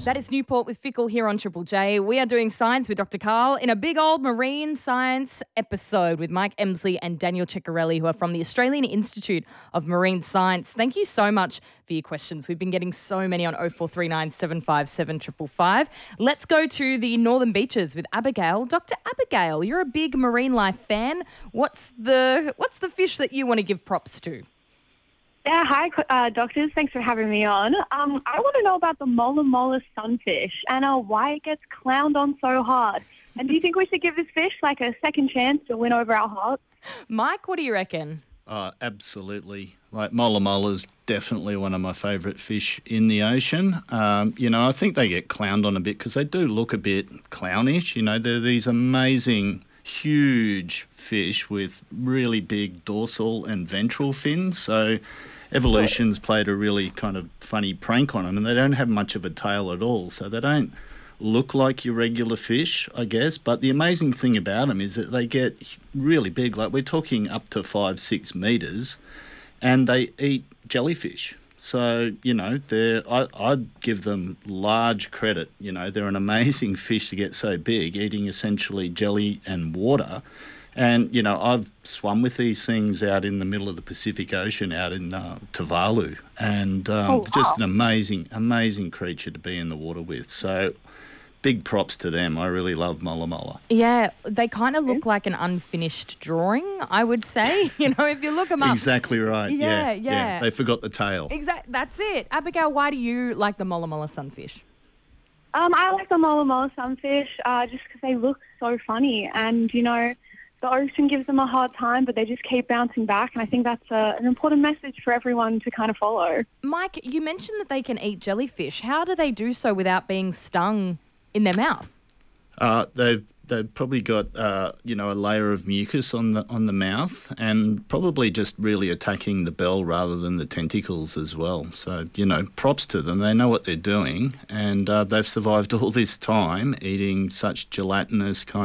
That is Newport with Fickle here on Triple J. We are doing science with Dr. Carl in a big old marine science episode with Mike Emsley and Daniel Ciccarelli, who are from the Australian Institute of Marine Science. Thank you so much for your questions. We've been getting so many on 0439 757 555. Let's go to the Northern Beaches with Abigail. Dr. Abigail, you're a big marine life fan. What's the fish that you want to give props to? Yeah, hi, doctors. Thanks for having me on. I want to know about the mola mola sunfish and why it gets clowned on so hard. And do you think we should give this fish like a second chance to win over our hearts? Mike, what do you reckon? Absolutely. Like mola mola is definitely one of my favourite fish in the ocean. I think they get clowned on a bit because they do look a bit clownish. They're these amazing, huge fish with really big dorsal and ventral fins. So evolution's played a really kind of funny prank on them, and they don't have much of a tail at all, so they don't look like your regular fish, I guess. But the amazing thing about them is that they get really big, like we're talking up to 5-6 metres, and they eat jellyfish. So, I'd give them large credit. They're an amazing fish to get so big, eating essentially jelly and water. And, I've swum with these things out in the middle of the Pacific Ocean, out in Tuvalu. And just an amazing, amazing creature to be in the water with. So big props to them. I really love mola mola. Yeah, they kind of look like an unfinished drawing, I would say. If you look them up. Exactly right. Yeah. They forgot the tail. Exactly. That's it. Abigail, why do you like the mola mola sunfish? I like the mola mola sunfish just because they look so funny. And, the ocean gives them a hard time, but they just keep bouncing back. And I think that's an important message for everyone to kind of follow. Mike, you mentioned that they can eat jellyfish. How do they do so without being stung in their mouth? They've probably got a layer of mucus on the mouth, and probably just really attacking the bell rather than the tentacles as well. So props to them. They know what they're doing, and they've survived all this time eating such gelatinous kind